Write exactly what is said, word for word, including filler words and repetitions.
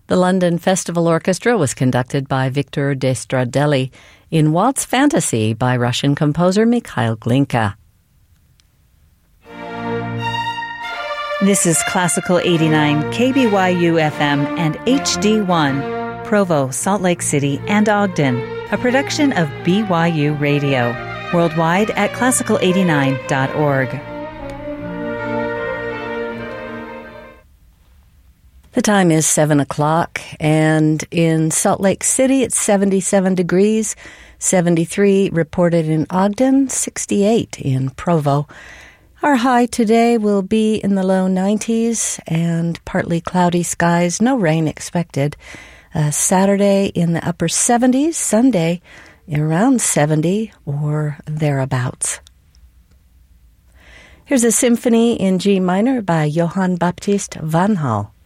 The London Festival Orchestra was conducted by Victor Destradelli in Waltz Fantasy by Russian composer Mikhail Glinka. This is Classical eighty-nine K B Y U F M and H D one, Provo, Salt Lake City, and Ogden, a production of B Y U Radio, worldwide at classical eighty-nine dot org. The time is seven o'clock, and in Salt Lake City it's seventy-seven degrees, seventy-three reported in Ogden, sixty-eight in Provo. Our high today will be in the low nineties and partly cloudy skies, no rain expected. Uh, Saturday in the upper seventies, Sunday around seventy or thereabouts. Here's a symphony in G minor by Johann Baptist van Hal.